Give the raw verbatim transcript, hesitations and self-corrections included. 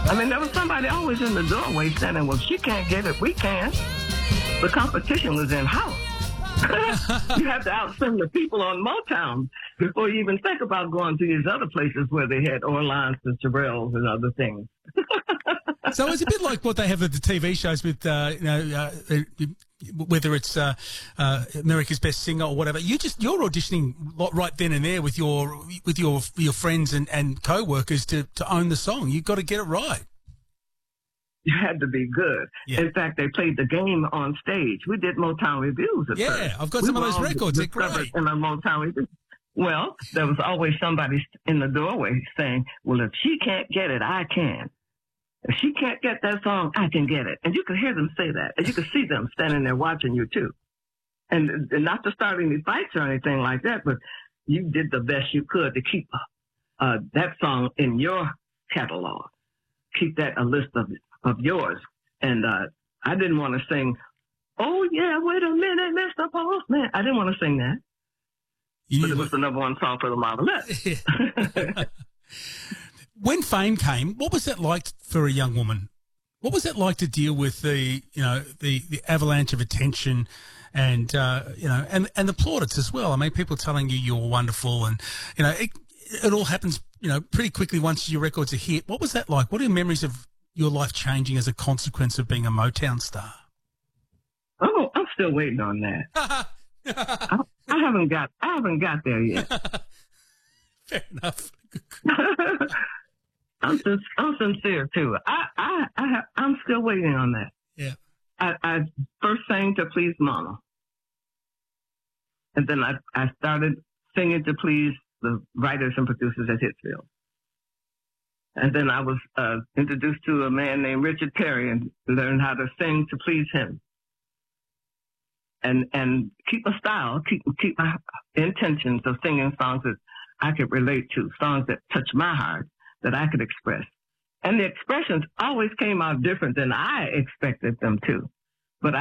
I mean, there was somebody always in the doorway saying, well, if she can't get it, we can. The competition was in-house. You have to outsing the people on Motown before you even think about going to these other places where they had Orleans and Terrells and other things. So it's a bit like what they have at the T V shows with, uh, you know, uh, whether it's uh, uh, America's Best Singer or whatever. You just you're auditioning right then and there with your with your your friends and, and co-workers to, to own the song. You've got to get it right. You had to be good. Yeah. In fact, they played the game on stage. We did Motown reviews at Yeah, first. I've got we some of those records. They're great. In a Motown review. Well, there was always somebody in the doorway saying, well, if she can't get it, I can. If she can't get that song, I can get it. And you could hear them say that. And you could see them standing there watching you, too. And, and not to start any fights or anything like that, but you did the best you could to keep uh, that song in your catalog. Keep that a list of of yours. And uh, I didn't want to sing, oh, yeah, wait a minute, Mister Postman. I didn't want to sing that. You but it was the number one song for the Marvelettes. When fame came, what was that like for a young woman? What was it like to deal with the, you know, the, the avalanche of attention and, uh, you know, and, and the plaudits as well? I mean, people telling you you're wonderful and, you know, it, it all happens, you know, pretty quickly once your record's a hit. What was that like? What are your memories of your life changing as a consequence of being a Motown star? Oh, I'm still waiting on that. I, I haven't got, I haven't got there yet. Fair enough. I'm just, I'm sincere too. I, I, I have, I'm still waiting on that. Yeah. I, I first sang to please Mama, and then I, I started singing to please the writers and producers at Hitsville. And then I was uh, introduced to a man named Richard Perry and learned how to sing to please him. And and keep a style, keep keep my intentions of singing songs that I could relate to, songs that touch my heart, that I could express. And the expressions always came out different than I expected them to.